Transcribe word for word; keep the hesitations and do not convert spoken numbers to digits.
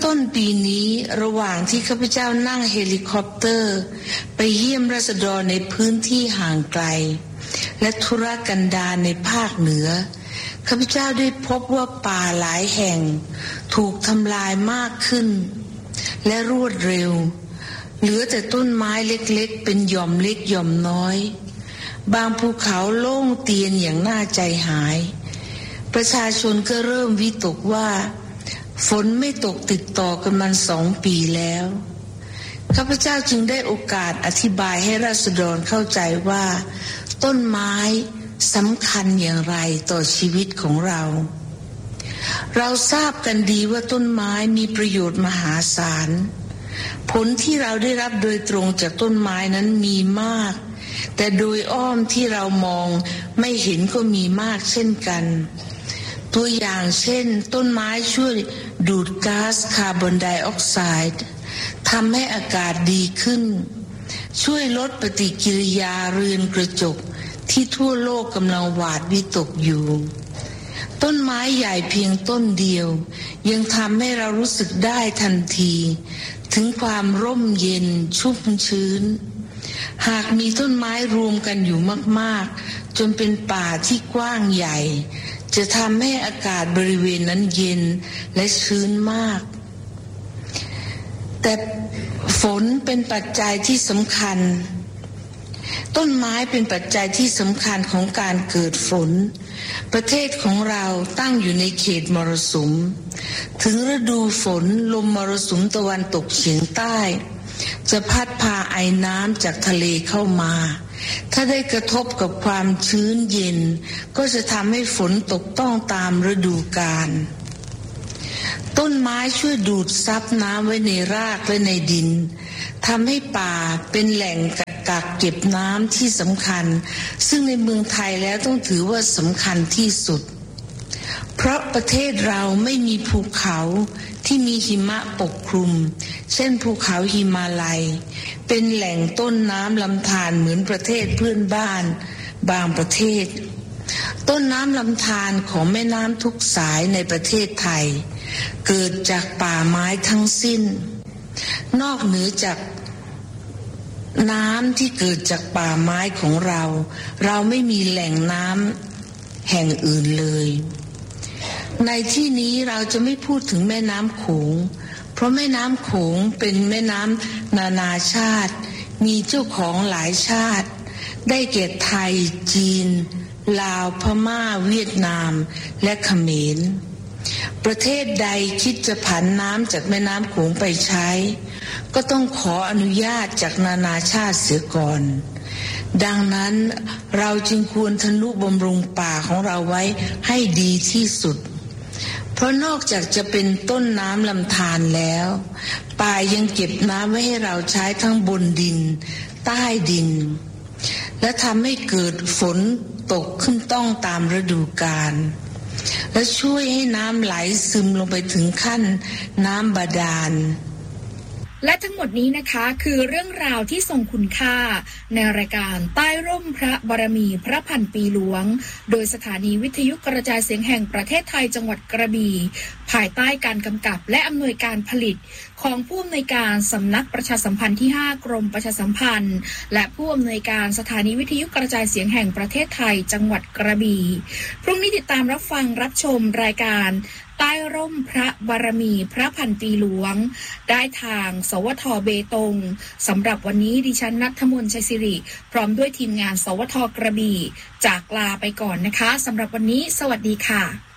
ต้นปีนี้ระหว่างที่ข้าพเจ้านั่งเฮลิคอปเตอร์ไปเยี่ยมราษฎรในพื้นที่ห่างไกลและธุรกันดารในภาคเหนือข้าพเจ้าได้พบว่าป่าหลายแห่งถูกทำลายมากขึ้นและรวดเร็วเหลือแต่ต้นไม้เล็กๆเป็นหย่อมเล็กหย่อมน้อยบางภูเขาโล่งเตียนอย่างน่าใจหายประชาชนก็เริ่มวิตกว่าฝนไม่ตกติดต่อกันมาสองปีแล้วข้าพเจ้าจึงได้โอกาสอธิบายให้ราษฎรเข้าใจว่าต้นไม้สำคัญอย่างไรต่อชีวิตของเราเราทราบกันดีว่าต้นไม้มีประโยชน์มหาศาลผลที่เราได้รับโดยตรงจากต้นไม้นั้นมีมากแต่โดยอ้อมที่เรามองไม่เห็นก็มีมากเช่นกันตัวอย่างเช่นต้นไม้ช่วยดูดก๊าซคาร์บอนไดออกไซด์ทำให้อากาศดีขึ้นช่วยลดปฏิกิริยาเรือนกระจกที่ทั่วโลกกำลังหวาดวิตกอยู่ต้นไม้ใหญ่เพียงต้นเดียวยังทำให้เรารู้สึกได้ทันทีถึงความร่มเย็นชุ่มชื้นหากมีต้นไม้รวมกันอยู่มากๆจนเป็นป่าที่กว้างใหญ่จะทำให้อากาศบริเวณนั้นเย็นและชื้นมากแต่ฝนเป็นปัจจัยที่สำคัญต้นไม้เป็นปัจจัยที่สำคัญของการเกิดฝนประเทศของเราตั้งอยู่ในเขตมรสุมถึงฤดูฝนลมมรสุมตะวันตกเฉียงใต้จะพัดพาไอน้ำจากทะเลเข้ามาถ้าได้กระทบกับความชื้นเย็นก็จะทำให้ฝนตกต้องตามฤดูกาลต้นไม้ช่วยดูดซับน้ำไว้ในรากและในดินทำให้ป่าเป็นแหล่งกักเก็บน้ำที่สำคัญซึ่งในเมืองไทยแล้วต้องถือว่าสำคัญที่สุดเพราะประเทศเราไม่มีภูเขาที่มีหิมะปกคลุมเช่นภูเขาหิมาลัยเป็นแหล่งต้นน้ำลำธารเหมือนประเทศเพื่อนบ้านบางประเทศต้นน้ำลำธารของแม่น้ำทุกสายในประเทศไทยเกิดจากป่าไม้ทั้งสิ้นนอกเหนือจากน้ำที่เกิดจากป่าไม้ของเราเราไม่มีแหล่งน้ำแห่งอื่นเลยในที่นี้เราจะไม่พูดถึงแม่น้ำโขงเพราะแม่น้ำโขงเป็นแม่น้ำนานาชาติมีเจ้าของหลายชาติได้แก่ไทยจีนลาวพม่าเวียดนามและเขมรประเทศใดคิดจะผันน้ำจากแม่น้ำโขงไปใช้ก็ต้องขออนุญาตจากนานาชาติเสียก่อนดังนั้นเราจึงควรทนุบำรุงป่าของเราไว้ให้ดีที่สุดเพราะนอกจากจะเป็นต้นน้ำลำธารแล้วป่ายังเก็บน้ำไว้ให้เราใช้ทั้งบนดินใต้ดินและทำให้เกิดฝนตกขึ้นต้องตามฤดูกาลและช่วยให้น้ำไหลซึมลงไปถึงขั้นน้ำบาดาลและทั้งหมดนี้นะคะคือเรื่องราวที่ทรงคุณค่าในรายการใต้ร่มพระบารมีพระพันปีหลวงโดยสถานีวิทยุกระจายเสียงแห่งประเทศไทยจังหวัดกระบี่ภายใต้การกำกับและอำนวยการผลิตของผู้อำนวยการสำนักประชาสัมพันธ์ที่ห้ากรมประชาสัมพันธ์และผู้อำนวยการสถานีวิทยุกระจายเสียงแห่งประเทศไทยจังหวัดกระบี่พรุ่งนี้ติดตามรับฟังรับชมรายการใต้ร่มพระบารมีพระพันปีหลวงได้ทางสวทเบตงสำหรับวันนี้ดิฉันณัฐมนต์ชัยศิริพร้อมด้วยทีมงานสวทกระบี่จากลาไปก่อนนะคะสำหรับวันนี้สวัสดีค่ะ